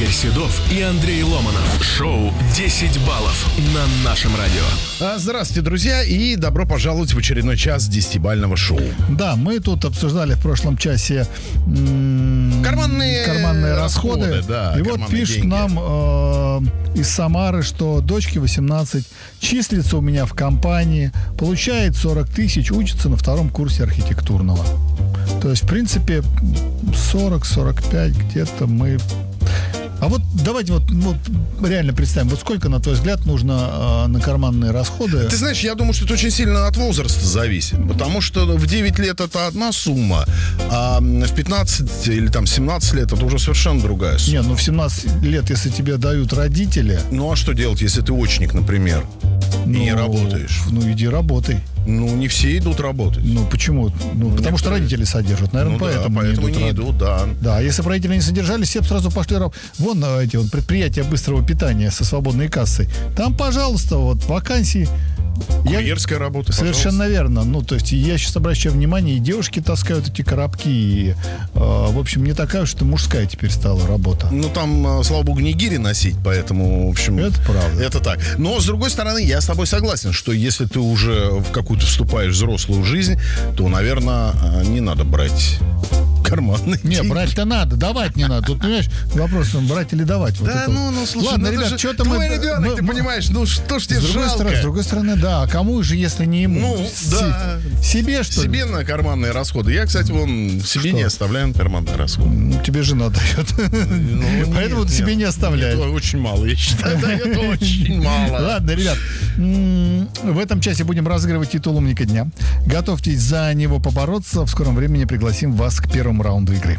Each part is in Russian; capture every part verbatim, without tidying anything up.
Игорь Седов и Андрей Ломанов. Шоу «десять баллов» на нашем радио. Здравствуйте, друзья, и добро пожаловать в очередной час десятибалльного шоу. Да, мы тут обсуждали в прошлом часе м- карманные, карманные расходы. расходы да, и вот пишет деньги. нам э, из Самары, что дочке восемнадцать, числится у меня в компании, получает сорок тысяч, учится на втором курсе архитектурного. То есть, в принципе, сорок сорок пять где-то мы... А вот давайте вот, вот реально представим, вот сколько, на твой взгляд, нужно э, на карманные расходы? Ты знаешь, я думаю, что это очень сильно от возраста зависит, потому что в девять лет это одна сумма, а в пятнадцать или там семнадцать лет это уже совершенно другая сумма. Не, ну в семнадцать лет, если тебе дают родители... Ну а что делать, если ты очник, например, ну, и не работаешь? Ну иди работай. Ну, не все идут работать. Ну, почему? Ну, потому что родители содержат. Наверное, ну, поэтому, да, поэтому не идут. Не идут, да. Да, а если бы родители не содержали, все бы сразу пошли работать. Вон эти вот предприятия быстрого питания со свободной кассой. Там, пожалуйста, вот вакансии. Курьерская работа, совершенно пожалуйста. Верно. Ну, то есть я сейчас обращаю внимание, и девушки таскают эти коробки, и, э, в общем, не такая уж это мужская теперь стала работа. Ну, там, слава богу, не гири носить, поэтому, в общем... Это правда. Это так. Но, с другой стороны, я с тобой согласен, что если ты уже в какую-то вступаешь взрослую жизнь, то, наверное, не надо брать карманные Не, деньги. брать-то надо, давать не надо. Тут, понимаешь, вопрос, брать или давать. Да, вот ну, ну, слушай, ладно, ну, ребят, что-то твой мы... ребенок, мы, ты понимаешь, ну, что ж тебе с другой жалко? Стороны, с другой стороны, да, а кому же, если не ему? Ну, С- да. Себе, что ли? Себе на карманные расходы. Я, кстати, вон себе Что? не оставляю на карманные расходы. Ну, тебе жена дает. Ну, Поэтому нет, ты себе нет. не оставляешь. Это очень мало, я считаю. Да, это очень мало. Ладно, ребят, м, в этом часе будем разыгрывать титул умника дня. Готовьтесь за него побороться. В скором времени пригласим вас к первому раунду игры.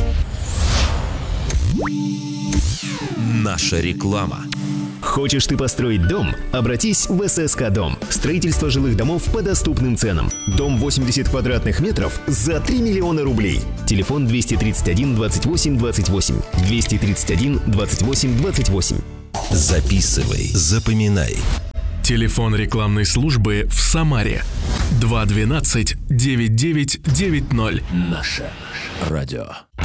Наша реклама. Хочешь ты построить дом? Обратись в эс эс ка Дом. Строительство жилых домов по доступным ценам. Дом восемьдесят квадратных метров за три миллиона рублей. Телефон двести тридцать один двадцать восемь двадцать восемь. двести тридцать один двадцать восемь двадцать восемь. Записывай, запоминай. Телефон рекламной службы в Самаре. два двенадцать девять девять девять ноль. Наше радио.